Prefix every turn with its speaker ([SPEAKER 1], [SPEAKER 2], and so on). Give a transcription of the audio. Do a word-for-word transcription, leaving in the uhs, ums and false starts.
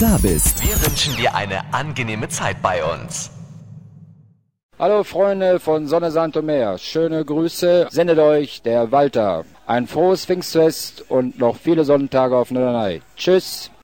[SPEAKER 1] da bist.
[SPEAKER 2] Wir wünschen dir eine angenehme Zeit bei uns.
[SPEAKER 3] Hallo Freunde von Sonne Santo Meer, schöne Grüße, sendet euch der Walter. Ein frohes Pfingstfest und noch viele Sonnentage auf Norderney. Tschüss.